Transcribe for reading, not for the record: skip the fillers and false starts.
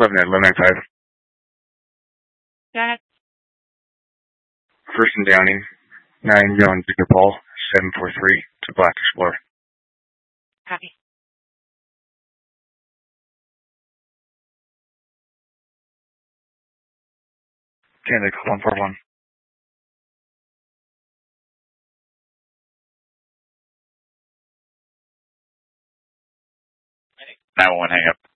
11 5. Got it. First and Downing, 9 John Victor Paul, 743 to Black Explorer. Copy. Canada 141. 911, hang up.